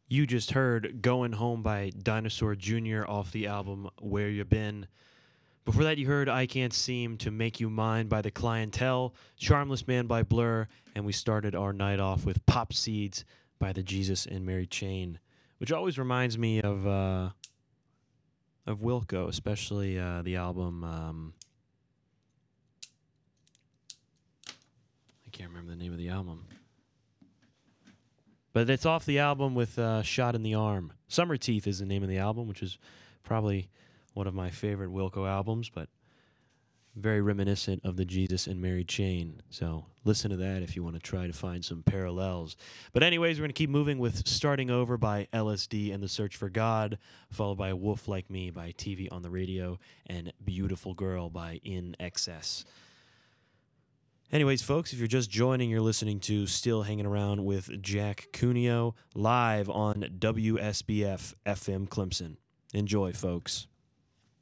You just heard Going Home by Dinosaur Jr. off the album Where You Been. Before that, you heard I Can't Seem to Make You Mine by The Clientele, Charmless Man by Blur, and we started our night off with Pop Seeds by the Jesus and Mary Chain, which always reminds me of Wilco, especially the album. I can't remember the name of the album. But it's off the album with Shot in the Arm. Summer Teeth is the name of the album, which is probably one of my favorite Wilco albums, but very reminiscent of the Jesus and Mary Chain. So listen to that if you want to try to find some parallels. But anyways, we're going to keep moving with Starting Over by LSD and the Search for God, followed by Wolf Like Me by TV on the Radio, and Beautiful Girl by In Excess. Anyways, folks, if you're just joining, you're listening to Still Hanging Around with Jack Cuneo live on WSBF FM Clemson. Enjoy, folks.